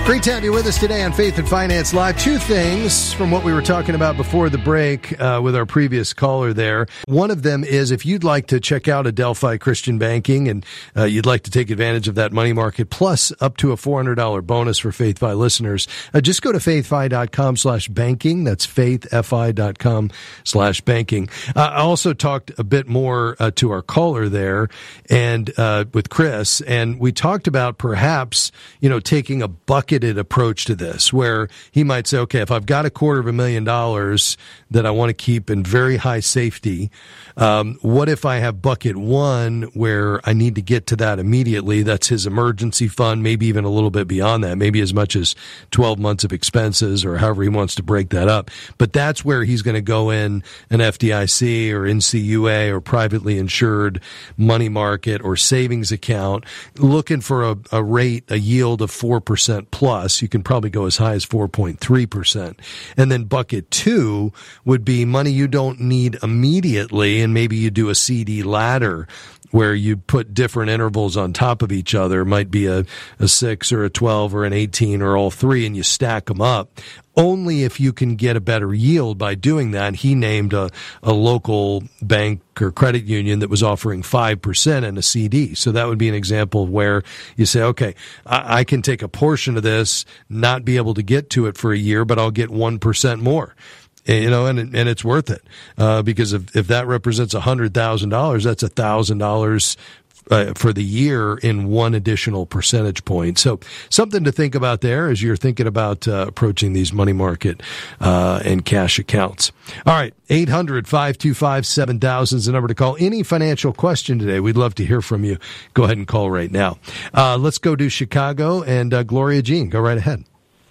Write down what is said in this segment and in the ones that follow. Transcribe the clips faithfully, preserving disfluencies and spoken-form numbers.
Great to have you with us today on Faith and Finance Live. Two things from what we were talking about before the break uh, with our previous caller there. One of them is if you'd like to check out Adelphi Christian Banking and uh, you'd like to take advantage of that money market plus up to a four hundred dollars bonus for FaithFi listeners, uh, just go to faithfi.com slash banking. That's faithfi.com slash banking. Uh, I also talked a bit more uh, to our caller there and uh, with Chris, and we talked about perhaps, you know, taking a bucket approach to this, where he might say, okay, if I've got a quarter of a million dollars that I want to keep in very high safety, um, what if I have bucket one where I need to get to that immediately? That's his emergency fund, maybe even a little bit beyond that, maybe as much as twelve months of expenses or however he wants to break that up. But that's where he's going to go in an F D I C or N C U A or privately insured money market or savings account, looking for a, a rate, a yield of four percent plus. Plus, you can probably go as high as four point three percent. And then bucket two would be money you don't need immediately, and maybe you do a C D ladder where you put different intervals on top of each other. It might be a, a six or a twelve or an eighteen or all three, and you stack them up. Only if you can get a better yield by doing that. He named a, a local bank or credit union that was offering five percent in a C D. So that would be an example of where you say, okay, I, I can take a portion of this, not be able to get to it for a year, but I'll get one percent more. You know, and and it's worth it uh, because if, if that represents one hundred thousand dollars, that's one thousand dollars Uh, for the year in one additional percentage point. So something to think about there as you're thinking about uh, approaching these money market uh, and cash accounts. All right, eight hundred, five two five, seven thousand is the number to call. Any financial question today, we'd love to hear from you. Go ahead and call right now. Uh, let's go to Chicago, and uh, Gloria Jean, go right ahead.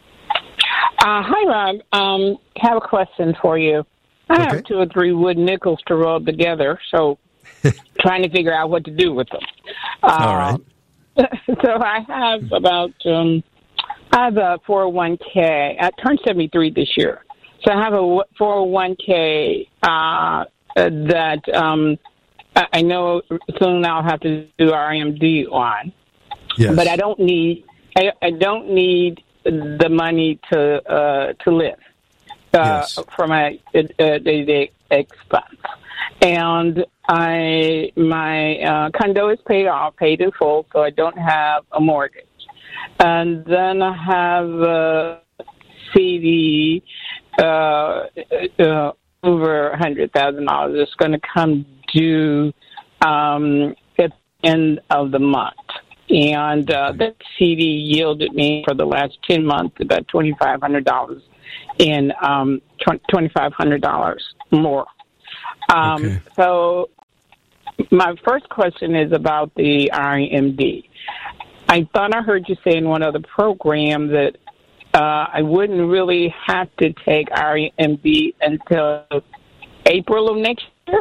Uh, hi, Rob. Um, have a question for you. I okay. have two or three wood nickels to rub together, so trying to figure out what to do with them. Uh, All right. So I have about, um, I have a four oh one k. I turned seventy-three this year. So I have a four oh one k uh, that um, I know soon I'll have to do R M D on. Yes. But I don't need, I, I don't need the money to uh, to live uh, yes. for my uh, day-to-day expense. And I my uh, condo is paid off, paid in full, so I don't have a mortgage. And then I have a C D uh, uh, over one hundred thousand dollars. It's going to come due um, at the end of the month. And uh, that C D yielded me for the last ten months about two thousand five hundred dollars in um, two thousand five hundred dollars more. Um, okay. So my first question is about the R M D. I thought I heard you say in one other program that uh, I wouldn't really have to take R M D until April of next year?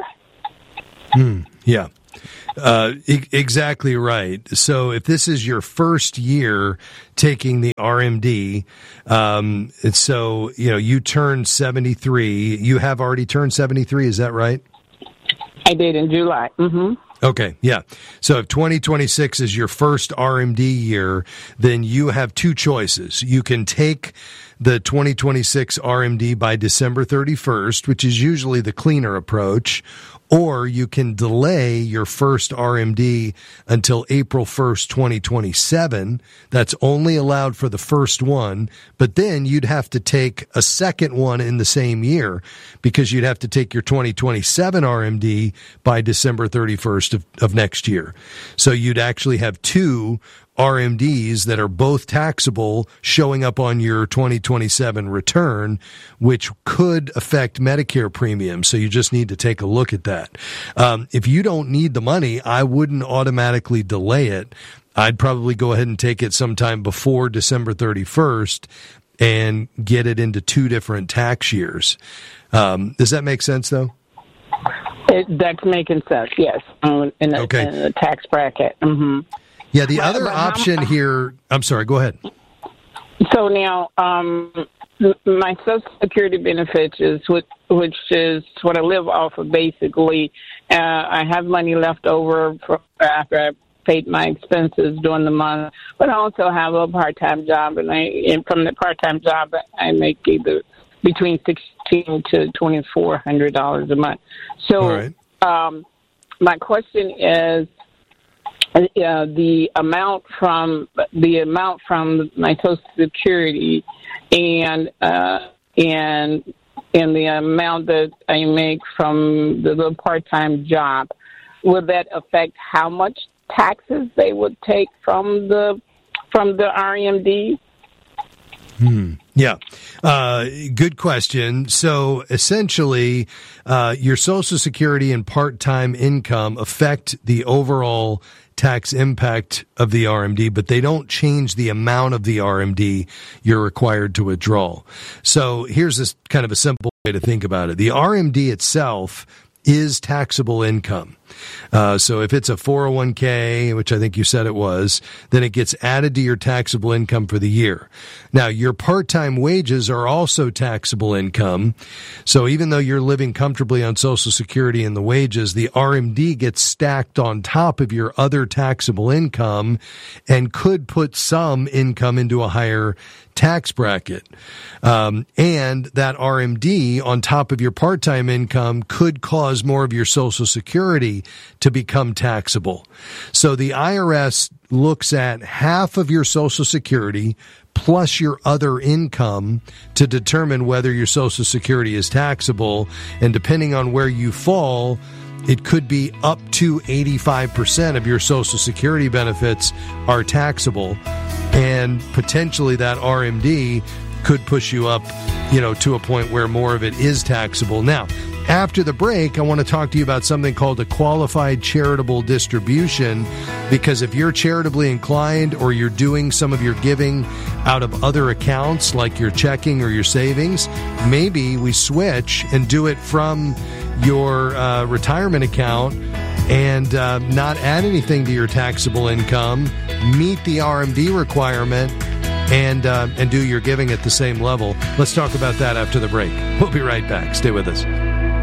Hmm. Yeah. Uh, e- exactly right. So if this is your first year taking the R M D, um, and so, you know, you turned seventy-three, you have already turned seventy-three, is that right? I did in July. Mm-hmm. Okay, yeah. So if twenty twenty-six is your first R M D year, then you have two choices. You can take the twenty twenty-six R M D by December thirty-first, which is usually the cleaner approach, or you can delay your first R M D until April first, twenty twenty-seven. That's only allowed for the first one, but then you'd have to take a second one in the same year because you'd have to take your twenty twenty-seven R M D by December thirty-first of, of next year. So you'd actually have two R M Ds that are both taxable showing up on your twenty twenty-seven return, which could affect Medicare premiums. So you just need to take a look at that. Um, if you don't need the money, I wouldn't automatically delay it. I'd probably go ahead and take it sometime before December thirty-first and get it into two different tax years. Um, does that make sense, though? It, that's making sense, yes, um, in, the, okay. in the tax bracket. Mm-hmm. Yeah, the but, other but option how, here, I'm sorry, go ahead. So now, um, my Social Security benefits, is what, which is what I live off of basically. Uh, I have money left over for after I paid my expenses during the month. But I also have a part-time job, and I and from the part-time job, I make either between sixteen to twenty-four hundred dollars a month. So, All right. um, my question is, uh, the amount from the amount from my Social Security and uh, and and the amount that I make from the little part-time job, will that affect how much taxes they would take from the from the R M D? Hmm. Yeah. Uh, good question. So essentially, uh, your Social Security and part-time income affect the overall tax impact of the R M D, but they don't change the amount of the R M D you're required to withdraw. So here's this kind of a simple way to think about it. The R M D itself is taxable income. Uh, so if it's a four oh one k, which I think you said it was, then it gets added to your taxable income for the year. Now, your part-time wages are also taxable income. So even though you're living comfortably on Social Security and the wages, the R M D gets stacked on top of your other taxable income and could put some income into a higher tax bracket. Um, and that R M D on top of your part-time income could cause more of your Social Security to become taxable. So the I R S looks at half of your Social Security plus your other income to determine whether your Social Security is taxable. And depending on where you fall, it could be up to eighty-five percent of your Social Security benefits are taxable. And potentially that R M D could push you up, you know, to a point where more of it is taxable. Now, after the break, I want to talk to you about something called a qualified charitable distribution, because if you're charitably inclined or you're doing some of your giving out of other accounts like your checking or your savings, maybe we switch and do it from your uh, retirement account and uh, not add anything to your taxable income, meet the R M D requirement, and uh, and do your giving at the same level. Let's talk about that after the break. We'll be right back. Stay with us.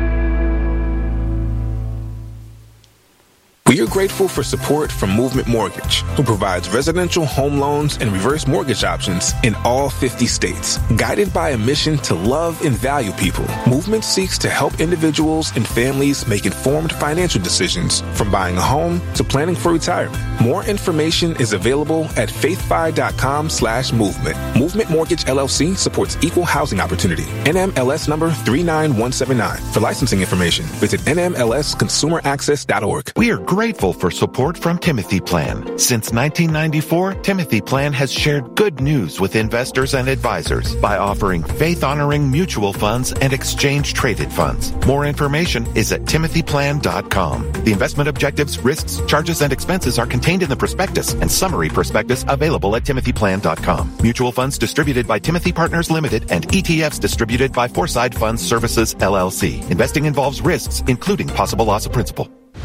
We are grateful for support from Movement Mortgage, who provides residential home loans and reverse mortgage options in all fifty states. Guided by a mission to love and value people, Movement seeks to help individuals and families make informed financial decisions, from buying a home to planning for retirement. More information is available at faithfi.com slash movement. Movement Mortgage L L C supports equal housing opportunity. N M L S number three nine one seven nine. For licensing information, visit N M L S consumer access dot org. We are grateful for support from Timothy Plan. Since nineteen ninety-four, Timothy Plan has shared good news with investors and advisors by offering faith-honoring mutual funds and exchange-traded funds. More information is at timothy plan dot com. The investment objectives, risks, charges, and expenses are contained in the prospectus and summary prospectus available at timothy plan dot com. Mutual funds distributed by Timothy Partners Limited and E T Fs distributed by Foreside Funds Services, L L C. Investing involves risks, including possible loss of principal.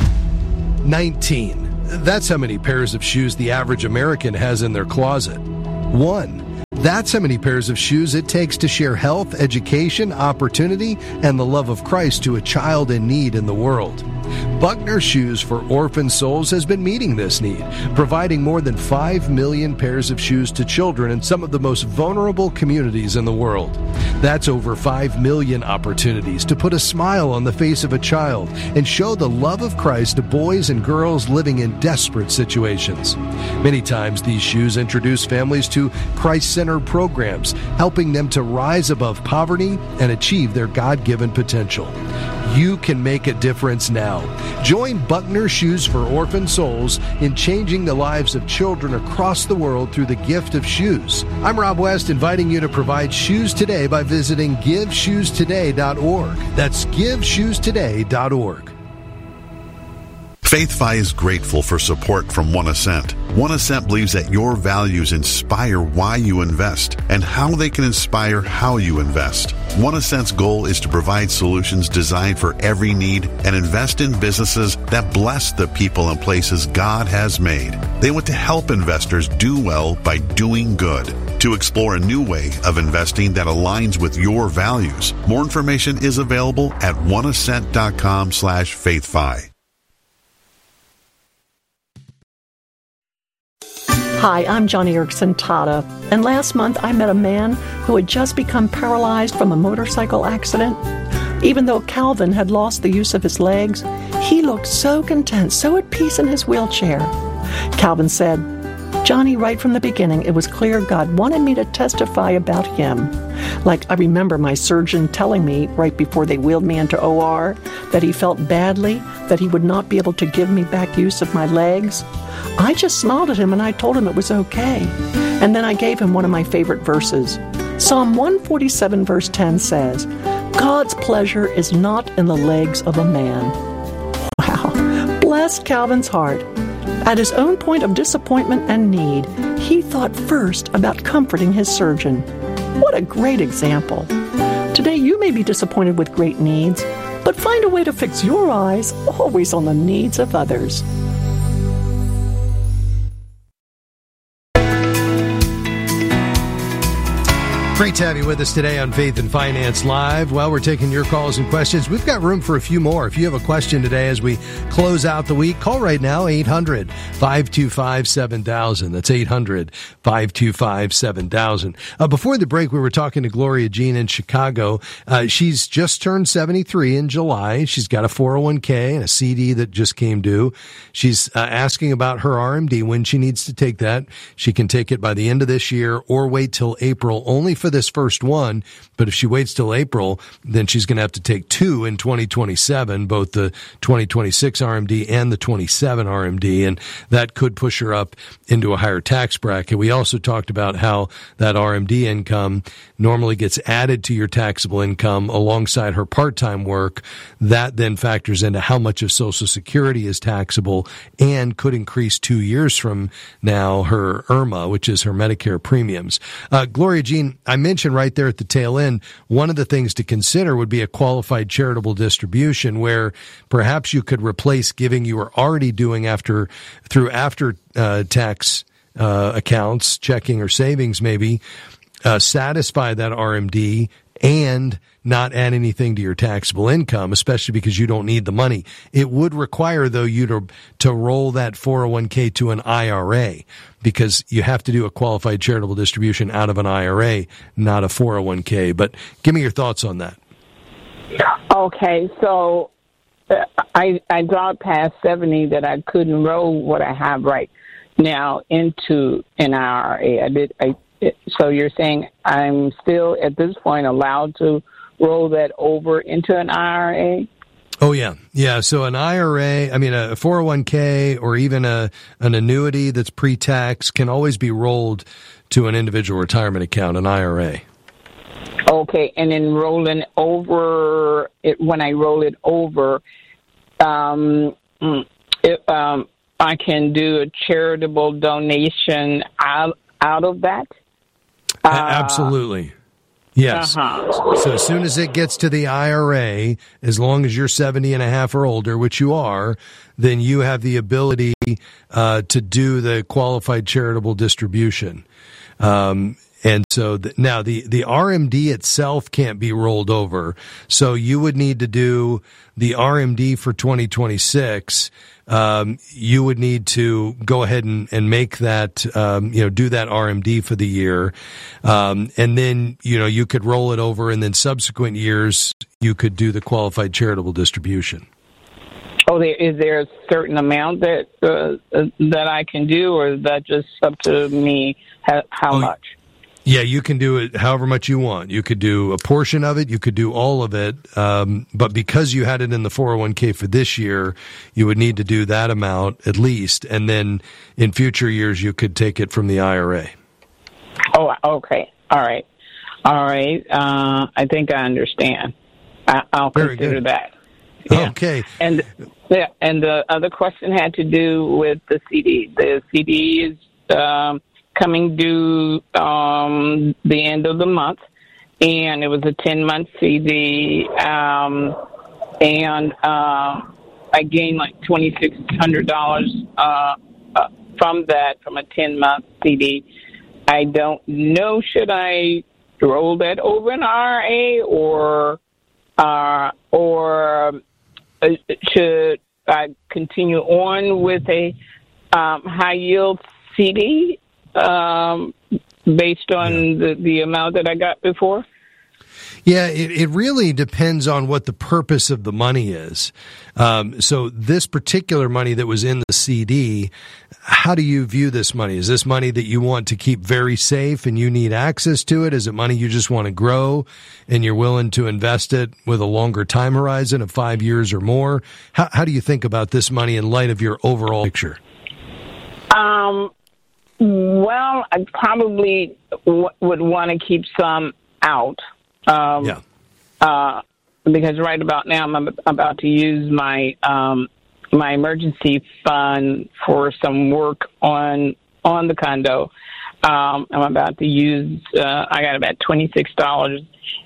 nineteen. That's how many pairs of shoes the average American has in their closet. One. That's how many pairs of shoes it takes to share health, education, opportunity, and the love of Christ to a child in need in the world. Buckner Shoes for Orphan Souls has been meeting this need, providing more than five million pairs of shoes to children in some of the most vulnerable communities in the world. That's over five million opportunities to put a smile on the face of a child and show the love of Christ to boys and girls living in desperate situations. Many times these shoes introduce families to Christ-centered programs, helping them to rise above poverty and achieve their God-given potential. You can make a difference now. Join Buckner Shoes for Orphan Souls in changing the lives of children across the world through the gift of shoes. I'm Rob West, inviting you to provide shoes today by visiting give shoes today dot org. That's give shoes today dot org. FaithFi is grateful for support from One Ascent. One Ascent believes that your values inspire why you invest and how they can inspire how you invest. One Ascent's goal is to provide solutions designed for every need and invest in businesses that bless the people and places God has made. They want to help investors do well by doing good. To explore a new way of investing that aligns with your values, more information is available at one ascent dot com slash faithfi. Hi, I'm Johnny Erickson Tata, and last month I met a man who had just become paralyzed from a motorcycle accident. Even though Calvin had lost the use of his legs, he looked so content, so at peace in his wheelchair. Calvin said, "Johnny, right from the beginning, it was clear God wanted me to testify about him. Like, I remember my surgeon telling me right before they wheeled me into O R that he felt badly, that he would not be able to give me back use of my legs. I just smiled at him and I told him it was okay. And then I gave him one of my favorite verses. Psalm one forty-seven verse ten says, 'God's pleasure is not in the legs of a man.'" Wow. Bless Calvin's heart. At his own point of disappointment and need, he thought first about comforting his surgeon. What a great example. Today you may be disappointed with great needs, but find a way to fix your eyes always on the needs of others. Great to have you with us today on Faith and Finance Live. Well, we're taking your calls and questions. We've got room for a few more. If you have a question today as we close out the week, call right now, eight hundred, five two five, seven thousand. That's eight hundred, five two five, seven thousand. Uh, before the break, we were talking to Gloria Jean in Chicago. Uh, she's just turned seventy-three in July. She's got a four oh one k and a C D that just came due. She's uh, asking about her R M D, when she needs to take that. She can take it by the end of this year or wait till April, only for this first one. But if she waits till April, then she's going to have to take two in twenty twenty-seven, both the twenty twenty-six R M D and the twenty-seven R M D, and that could push her up into a higher tax bracket. We also talked about how that R M D income normally gets added to your taxable income alongside her part-time work. That then factors into how much of Social Security is taxable and could increase two years from now her I R M A, which is her Medicare premiums. Uh, Gloria Jean, I mentioned right there at the tail end, one of the things to consider would be a qualified charitable distribution, where perhaps you could replace giving you were already doing after through after uh, tax uh, accounts, checking or savings maybe, uh, satisfy that R M D and not add anything to your taxable income, especially because you don't need the money. It would require, though, you to to roll that four oh one k to an I R A, because you have to do a qualified charitable distribution out of an I R A, not a four oh one k. But give me your thoughts on that. Okay, so uh, I I got past seventy that I couldn't roll what I have right now into an I R A. I did. I, so you're saying I'm still at this point allowed to roll that over into an I R A? Oh, yeah. Yeah. So an I R A, I mean, a four oh one k or even a an annuity that's pre-tax can always be rolled to an individual retirement account, an I R A. Okay. And then rolling over, it, when I roll it over, um, it, um, I can do a charitable donation out, out of that? Uh, Absolutely. Yes. Uh-huh. So as soon as it gets to the I R A, as long as you're seventy and a half or older, which you are, then you have the ability uh, to do the qualified charitable distribution. Um, and so the, now the, the R M D itself can't be rolled over. So you would need to do the R M D for twenty twenty-six. Um, you would need to go ahead and, and make that, um, you know, do that R M D for the year. Um, and then, you know, you could roll it over, and then subsequent years you could do the qualified charitable distribution. Oh, there, is there a certain amount that, uh, that I can do, or is that just up to me how, how oh, much? Yeah, you can do it however much you want. You could do a portion of it. You could do all of it. Um, but because you had it in the four oh one k for this year, you would need to do that amount at least. And then in future years, you could take it from the I R A. Oh, okay. All right. All right. Uh, I think I understand. I, I'll Very consider good. that. Yeah. Okay. And yeah, and the other question had to do with the C D. The C D is um, coming due um, the end of the month, and it was a ten-month C D, um, and uh, I gained like twenty-six hundred dollars uh, uh, from that, from a ten-month C D. I don't know, should I roll that over in R A, or uh, or uh, should I continue on with a um, high-yield C D? um, based on yeah. the, the amount that I got before? Yeah, it, it really depends on what the purpose of the money is. Um, so this particular money that was in the C D, how do you view this money? Is this money that you want to keep very safe and you need access to it? Is it money you just want to grow and you're willing to invest it with a longer time horizon of five years or more? How, how do you think about this money in light of your overall picture? Um, well, I probably w- would want to keep some out. Um, yeah. Uh, because right about now I'm about to use my um, my emergency fund for some work on on the condo. Um, I'm about to use. Uh, I got about twenty six dollars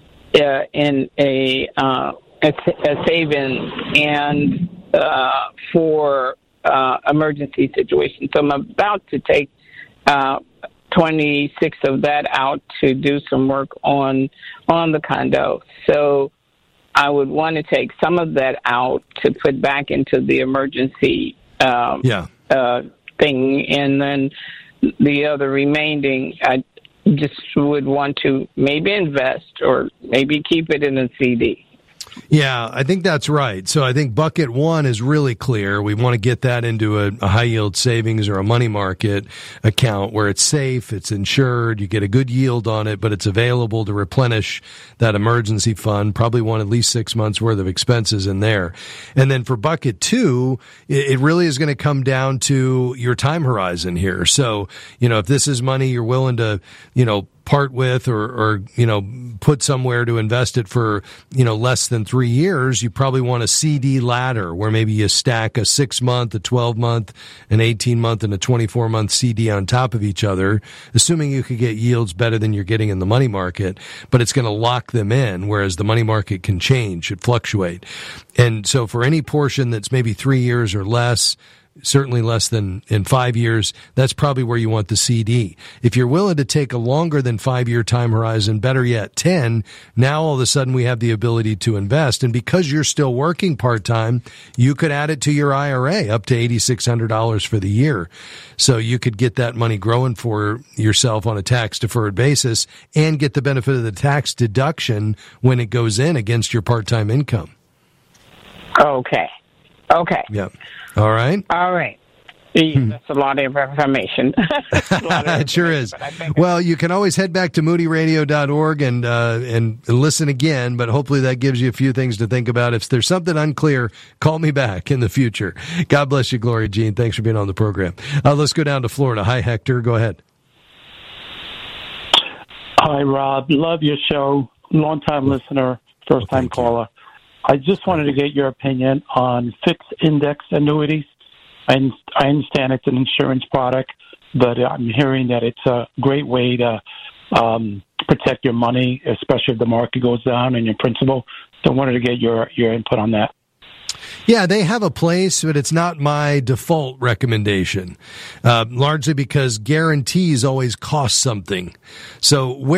uh, in a, uh, a a savings and uh, for uh, emergency situation. So I'm about to take Uh, twenty-six of that out to do some work on on the condo. So I would want to take some of that out to put back into the emergency um, yeah. uh, thing, and then the other remaining, I just would want to maybe invest or maybe keep it in a C D. Yeah, I think that's right. So I think bucket one is really clear. We want to get that into a, a high yield savings or a money market account where it's safe, it's insured, you get a good yield on it, but it's available to replenish that emergency fund. Probably want at least six months worth of expenses in there. And then for bucket two, it, it really is going to come down to your time horizon here. So, you know, if this is money you're willing to, you know, part with or, or, you know, put somewhere to invest it for, you know, less than three years, you probably want a C D ladder where maybe you stack a six month, a twelve month, an eighteen month, and a twenty-four month C D on top of each other, assuming you could get yields better than you're getting in the money market, but it's going to lock them in, whereas the money market can change, it fluctuate. And so for any portion that's maybe three years or less, certainly less than in five years, that's probably where you want the C D. If you're willing to take a longer than five-year time horizon, better yet, ten, now all of a sudden we have the ability to invest. And because you're still working part-time, you could add it to your I R A up to eight thousand six hundred dollars for the year. So you could get that money growing for yourself on a tax-deferred basis and get the benefit of the tax deduction when it goes in against your part-time income. Okay. Okay. Yep. All right. All right. Yeah, that's a lot of information. lot of it sure is. Well, you can always head back to moody radio dot org and uh, and listen again, but hopefully that gives you a few things to think about. If there's something unclear, call me back in the future. God bless you, Gloria Jean. Thanks for being on the program. Uh, let's go down to Florida. Hi, Hector. Go ahead. Hi, Rob. Love your show. Long-time listener, first-time well, caller. I just wanted to get your opinion on fixed index annuities. I, I understand it's an insurance product, but I'm hearing that it's a great way to um, protect your money, especially if the market goes down and your principal. So I wanted to get your, your input on that. Yeah, they have a place, but it's not my default recommendation, uh, largely because guarantees always cost something. So where